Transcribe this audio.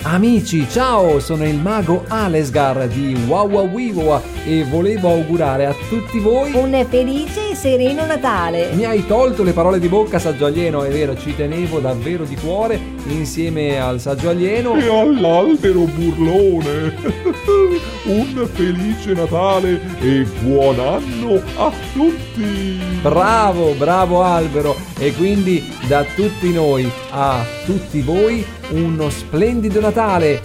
Amici, ciao, sono il mago Alesgar di Wawawiwa e volevo augurare a tutti voi un felice e sereno Natale. Mi hai tolto le parole di bocca, saggio alieno, è vero, ci tenevo davvero di cuore insieme al saggio alieno e all'albero burlone. Un felice Natale e buon anno a tutti. Bravo, bravo albero. E quindi da tutti noi a tutti voi uno splendido Natale